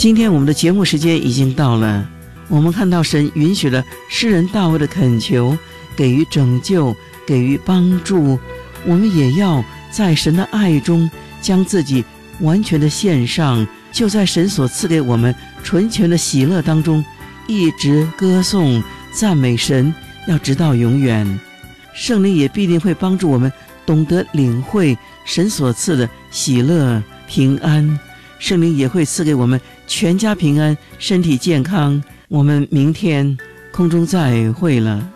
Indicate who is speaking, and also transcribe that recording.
Speaker 1: 今天我们的节目时间已经到了，我们看到神允许了诗人大卫的恳求，给予拯救，给予帮助，我们也要在神的爱中将自己完全的献上，就在神所赐给我们纯全的喜乐当中，一直歌颂赞美神，要直到永远。圣灵也必定会帮助我们懂得领会神所赐的喜乐平安，圣灵也会赐给我们全家平安，身体健康。我们明天空中再会了。